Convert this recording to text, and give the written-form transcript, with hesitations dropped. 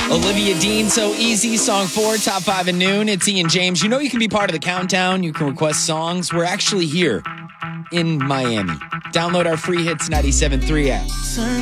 Olivia Dean, So Easy, song 4, top 5 at noon. It's Ian James. You know you can be part of the countdown. You can request songs. We're actually here in Miami. Download our free Hits 97.3 app.